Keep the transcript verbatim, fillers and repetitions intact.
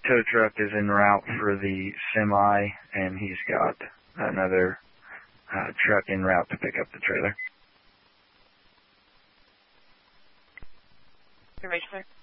tow truck is en route for the semi, and he's got another uh, truck en route to pick up the trailer. Information, sir.